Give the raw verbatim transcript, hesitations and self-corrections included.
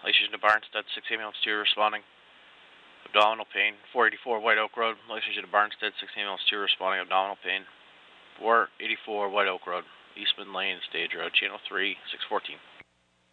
Light station to Barnstead, six ambulance two responding. Abdominal pain, four eighty-four White Oak Road. Light station to Barnstead, six ambulance two responding. Abdominal pain. four eighty-four White Oak Road. Eastman Lane, Stage Road, Channel three, six fourteen.